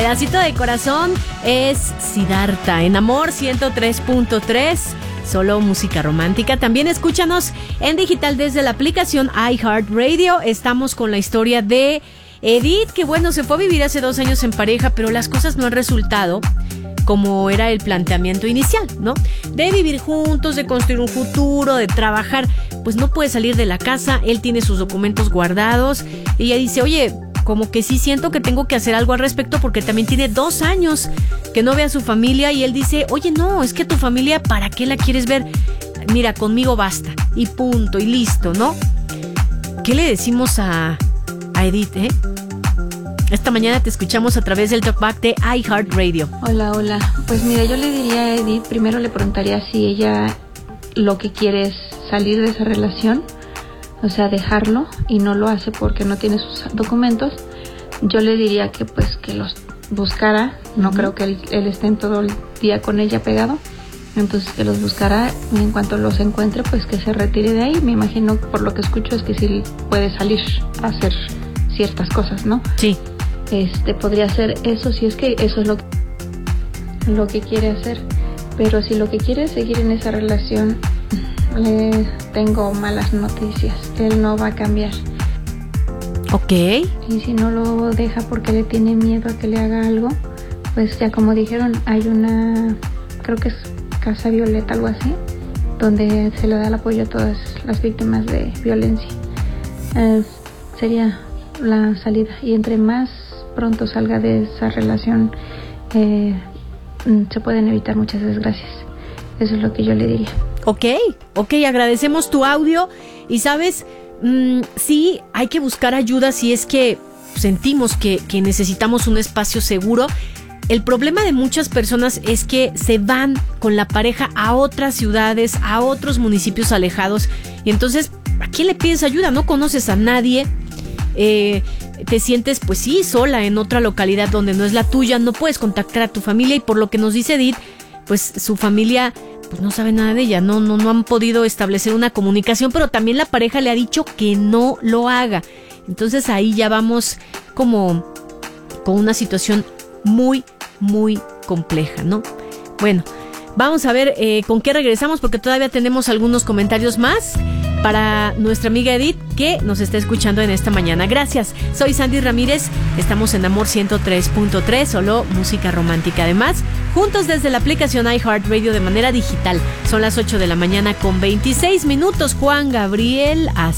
Pedacito de corazón es Siddhartha en Amor 103.3. Solo música romántica. También escúchanos en digital desde la aplicación iHeartRadio. Estamos con la historia de Edith, que bueno, se fue a vivir hace 2 años en pareja, pero las cosas no han resultado como era el planteamiento inicial, ¿no? De vivir juntos, de construir un futuro, de trabajar. Pues no puede salir de la casa, él tiene sus documentos guardados. Y ella dice, oye, como que sí siento que tengo que hacer algo al respecto porque también tiene 2 años que no ve a su familia. Y él dice, oye, no, es que tu familia, ¿para qué la quieres ver? Mira, conmigo basta, y punto, y listo, ¿no? ¿Qué le decimos a Edith, Esta mañana te escuchamos a través del Talkback de iHeartRadio. Hola. Pues mira, yo le diría a Edith, primero le preguntaría si ella lo que quiere es salir de esa relación, o sea, dejarlo, y no lo hace porque no tiene sus documentos. Yo le diría que pues que los buscara, no creo que él esté en todo el día con ella pegado, entonces que los buscara y en cuanto los encuentre pues que se retire de ahí. Me imagino, por lo que escucho, es que sí puede salir a hacer ciertas cosas, ¿no? Sí. Podría ser eso, si es que eso es lo que quiere hacer. Pero si lo que quiere es seguir en esa relación, le tengo malas noticias. Él no va a cambiar. Ok. Y si no lo deja porque le tiene miedo a que le haga algo, pues ya como dijeron, hay una, creo que es Casa Violeta, algo así, donde se le da el apoyo a todas las víctimas de violencia. Sería la salida. Y entre más pronto salga de esa relación, se pueden evitar muchas desgracias. Eso es lo que yo le diría. Ok, agradecemos tu audio. Y sabes, sí, hay que buscar ayuda si es que sentimos que necesitamos un espacio seguro. El problema de muchas personas es que se van con la pareja a otras ciudades, a otros municipios alejados, y entonces, ¿a quién le pides ayuda? No conoces a nadie, te sientes pues sí, sola en otra localidad donde no es la tuya, no puedes contactar a tu familia, y por lo que nos dice Edith, pues su familia pues no sabe nada de ella, no han podido establecer una comunicación, pero también la pareja le ha dicho que no lo haga. Entonces ahí ya vamos como con una situación muy compleja, ¿no? Bueno, vamos a ver con qué regresamos, porque todavía tenemos algunos comentarios más para nuestra amiga Edith, que nos está escuchando en esta mañana. Gracias, soy Sandy Ramírez, estamos en Amor 103.3, solo música romántica. Además, juntos desde la aplicación iHeartRadio de manera digital. Son las 8 de la mañana con 26 minutos. Juan Gabriel, así